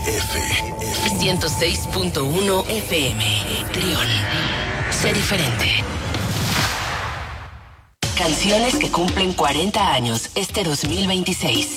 106.1 FM. Trión. Sé diferente. Canciones que cumplen 40 años este 2026.